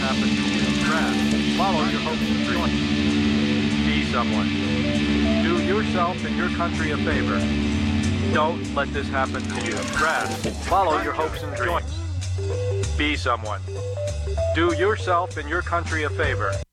happen to you. Rest. Follow your hopes and dreams. Be someone. Do yourself and your country a favor. Don't let this happen to you. Rest. Follow your hopes and dreams. Be someone. Do yourself and your country a favor.